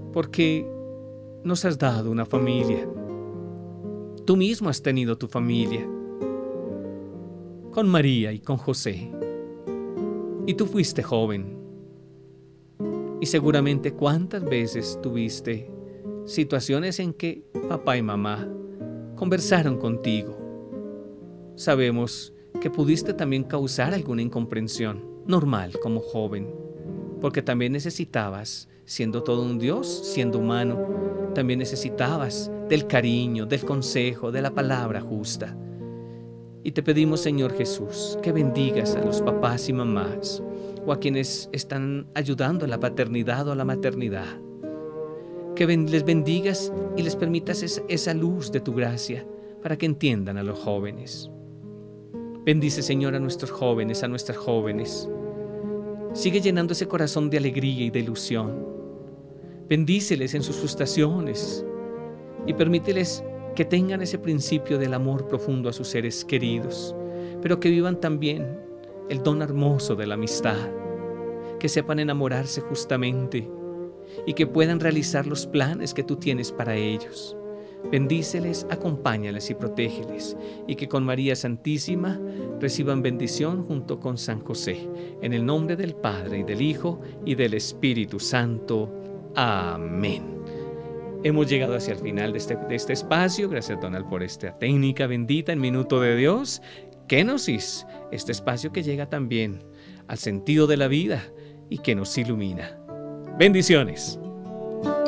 porque nos has dado una familia. Tú mismo has tenido tu familia, con María y con José. Y tú fuiste joven. Y seguramente cuántas veces tuviste situaciones en que papá y mamá conversaron contigo. Sabemos que pudiste también causar alguna incomprensión, normal como joven, porque también necesitabas, siendo todo un Dios, siendo humano, también necesitabas del cariño, del consejo, de la palabra justa. Y te pedimos, Señor Jesús, que bendigas a los papás y mamás o a quienes están ayudando a la paternidad o a la maternidad. Que les bendigas y les permitas esa luz de tu gracia para que entiendan a los jóvenes. Bendice, Señor, a nuestros jóvenes, a nuestras jóvenes. Sigue llenando ese corazón de alegría y de ilusión. Bendíceles en sus frustraciones y permíteles que tengan ese principio del amor profundo a sus seres queridos, pero que vivan también el don hermoso de la amistad, que sepan enamorarse justamente y que puedan realizar los planes que tú tienes para ellos. Bendíceles, acompáñales y protégeles, y que con María Santísima reciban bendición junto con San José. En el nombre del Padre, y del Hijo, y del Espíritu Santo. Amén. Hemos llegado hacia el final de este espacio. Gracias, Donald, por esta técnica bendita, el Minuto de Dios. Kenosis, este espacio que llega también al sentido de la vida y que nos ilumina. Bendiciones.